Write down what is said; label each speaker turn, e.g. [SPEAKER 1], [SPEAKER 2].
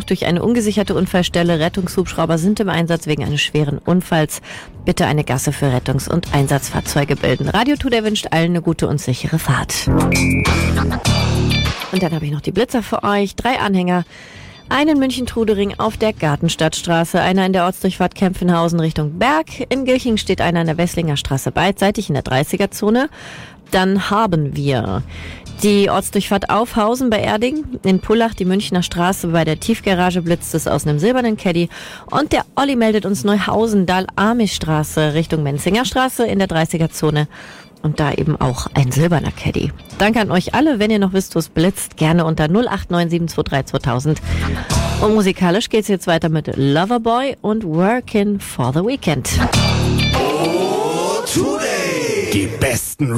[SPEAKER 1] gesucht durch eine ungesicherte Unfallstelle. Rettungshubschrauber sind im Einsatz wegen eines schweren Unfalls. Bitte eine Gasse für Rettungs- und Einsatzfahrzeuge bilden. Radio Today wünscht allen eine gute und sichere Fahrt. Und dann habe ich noch die Blitzer für euch. 3 Anhänger. Einen München-Trudering auf der Gartenstadtstraße, einer in der Ortsdurchfahrt Kempfenhausen Richtung Berg. In Gilching steht einer in der Wesslinger Straße beidseitig in der 30er-Zone. Dann haben wir die Ortsdurchfahrt Aufhausen bei Erding. In Pullach die Münchner Straße bei der Tiefgarage blitzt es aus einem silbernen Caddy. Und der Olli meldet uns Neuhausen, Dahl-Amisch-Straße Richtung Menzinger Straße in der 30er-Zone. Und da eben auch ein silberner Caddy. Danke an euch alle. Wenn ihr noch wisst, wo es blitzt, gerne unter 089723 2000. Und musikalisch geht's jetzt weiter mit Loverboy und Workin' for the Weekend.
[SPEAKER 2] Oh, Today. Die besten